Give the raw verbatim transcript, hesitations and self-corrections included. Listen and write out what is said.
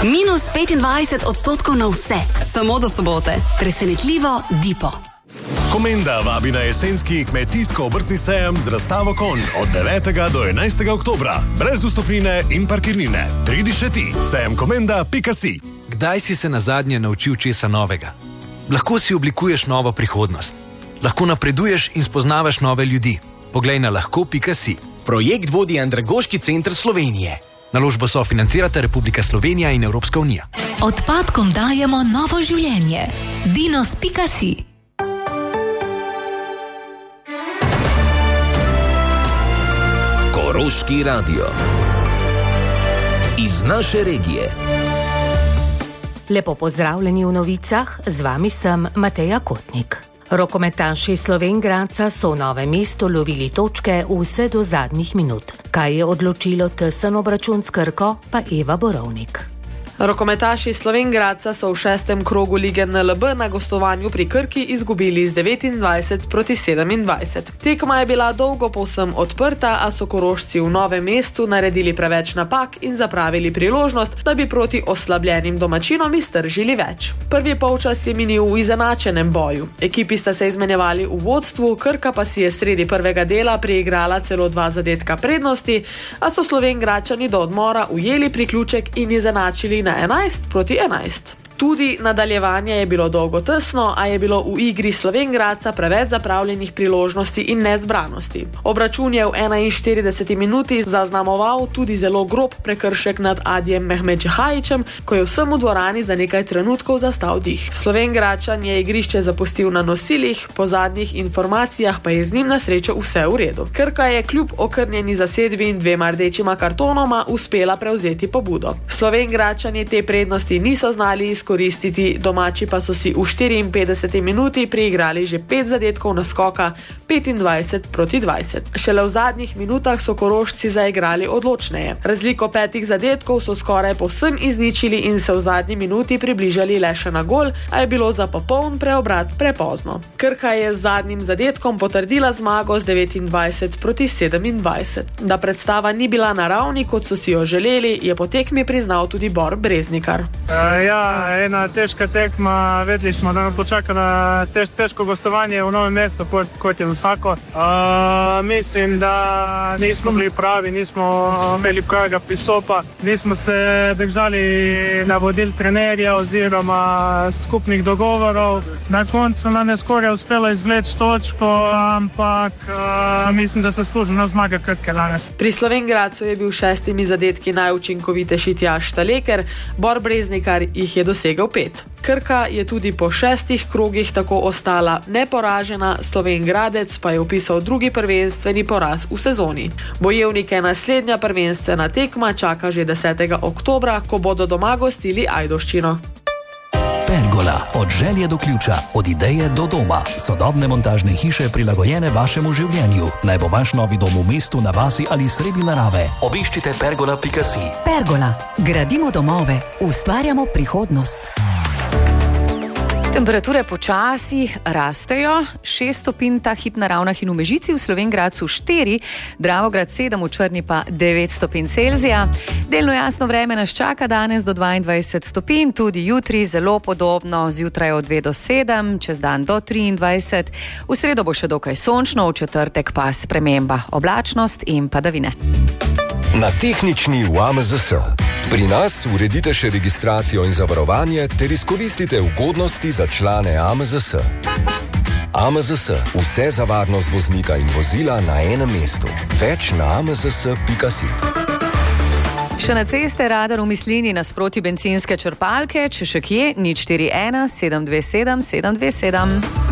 Minus petindvajset odstotkov na vse, samo do sobote. Presenetljivo Dipo. Komenda vabi na jesenski kmetijsko-obrtni sejem z razstavo konj od devetega do enajstega oktobra. Brez vstopnine in parkirnine. Pridi še ti, sejem komenda pika si. Kdaj si se nazadnje naučil česa novega? Lahko si oblikuješ novo prihodnost. Lahko napreduješ in spoznavaš nove ljudi. Poglej na lahko pika si. Projekt vodi Andragoški center Slovenije. Naložbo sofinancirata Republika Slovenija in Evropska unija. Odpadkom dajemo novo življenje. dinos pika si. Koroški radio. Iz naše regije. Lepo pozdravljeni v novicah, z vami sem Mateja Kotnik. Rokometaši Slovenj Gradca so v Novem mestu lovili točke vse do zadnjih minut. Kaj je odločilo tesen obračun s Krko, pa Eva Borovnik. Rokometaši Slovenj Gradca so v šestem krogu lige N L B na gostovanju pri Krki izgubili z devetindvajset proti sedemindvajset. Tekma je bila dolgo povsem odprta, a so Korošci v Novem mestu naredili preveč napak in zapravili priložnost, da bi proti oslabljenim domačinom iztržili več. Prvi polčas je minil v izenačenem boju. Ekipi sta se izmenjevali v vodstvu, Krka pa si je sredi prvega dela priigrala celo dva zadetka prednosti, a so Slovenj Gradčani do odmora ujeli priključek in izenačili na enajst proti enajst. Tudi nadaljevanje je bilo dolgo tesno, a je bilo v igri Slovenj Gradca preveč zapravljenih priložnosti in nezbranosti. Obračun je v enainštirideseti minuti zaznamoval tudi zelo grob prekršek nad Adijem Mehmedžehajićem, ko je vsem v dvorani za nekaj trenutkov zastal dih. Slovenj Gradčan je igrišče zapustil na nosilih, po zadnjih informacijah pa je z njim na srečo vse v redu. Krka je kljub okrnjeni zasedbi in dvema rdečima kartonoma uspela prevzeti pobudo. Slovenj Gradčani te prednosti niso znali izkoristiti, koristiti, domači pa so si v štiriinpetdeseti minuti priigrali že pet zadetkov naskoka, petindvajset proti dvajset. Šele v zadnjih minutah so Korošci zaigrali odločneje. Razliko petih zadetkov so skoraj povsem izničili in se v zadnji minuti približali le še na gol, a je bilo za popoln preobrat prepozno. Krka je z zadnjim zadetkom potrdila zmago z devetindvajset proti sedemindvajset. Da predstava ni bila na ravni, kot so si jo želeli, je po tekmi priznal tudi Bor Breznikar. Uh, ja, ena težka tekma, vedeli smo, da nam počaka tež, težko gostovanje v Novem mestu, kot je vsako. Uh, mislim, da nismo bili pravi, nismo imeli pravega pristopa, nismo se držali navodil trenerja oziroma skupnih dogovorov. Na koncu nam je skoraj uspelo izvleči točko, ampak uh, mislim, da se služimo zmaga Krke danes. Pri Slovenj Gradcu je bil šestimi zadetki najučinkovitejši Tjaž Štaleker, Bor Breznikar jih je dosegel pet. Krka je tudi po šestih krogih tako ostala neporažena, Slovenj Gradec pa je vpisal drugi prvenstveni poraz v sezoni. Bojevnike naslednja prvenstvena tekma čaka že desetega oktobra, ko bodo doma gostili Ajdovščino. Pergola. Od želje do ključa, od ideje do doma. Sodobne montažne hiše prilagojene vašemu življenju. Naj bo vaš novi dom v mestu, na vasi ali sredi narave. Obiščite pergola pika si. Pergola. Gradimo domove. Ustvarjamo prihodnost. Temperature počasi rastejo, šest stopinj ta hip na Ravnah in v Mežici, v Slovenj Gradcu štiri, Dravograd sedem, v Črni pa devet stopinj Celzija. Delno jasno vreme nas čaka danes do dvaindvajset stopinj, tudi jutri zelo podobno, zjutraj od dve do sedem, čez dan do triindvajset. V sredo bo še dokaj sončno, v četrtek pa sprememba, oblačnost in padavine. Na tehnični v A M Z S. Pri nas uredite še registracijo in zavarovanje ter izkoristite ugodnosti za člane A M Z S. A M Z S. Vse za varnost voznika in vozila na enem mestu. Več na a m z s pika si. Še na ceste radar v Mislini nasproti bencinske črpalke, če še kje, nič štiri ena sedem dve sedem sedem dve sedem.